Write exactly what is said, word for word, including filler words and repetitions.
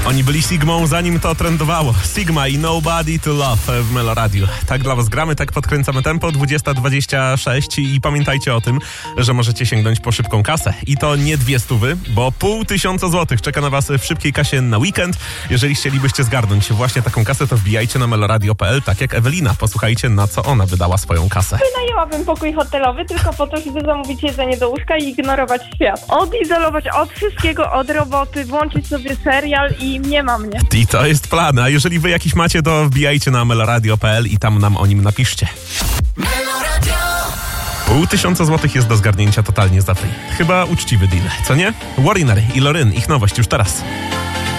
Oni byli Sigmą, zanim to trendowało. Sigma i Nobody to Love w Meloradiu. Tak dla was gramy, tak podkręcamy tempo. dwudziesta dwadzieścia sześć i pamiętajcie o tym, że możecie sięgnąć po szybką kasę. I to nie dwie stówy, bo pół tysiąca złotych czeka na was w szybkiej kasie na weekend. Jeżeli chcielibyście zgarnąć właśnie taką kasę, to wbijajcie na meloradio kropka p l, tak jak Ewelina. Posłuchajcie, na co ona wydała swoją kasę. Wynajęłabym pokój hotelowy tylko po to, żeby zamówić jedzenie do łóżka i ignorować świat. Odizolować od wszystkiego, od roboty, włączyć sobie serial i nie ma mnie. I to jest plan. A jeżeli wy jakiś macie, to wbijajcie na meloradio kropka p l i tam nam o nim napiszcie. Pół tysiąca złotych jest do zgarnięcia totalnie za free. Chyba uczciwy deal, co nie? Warrinery i Loryn, ich nowość już teraz.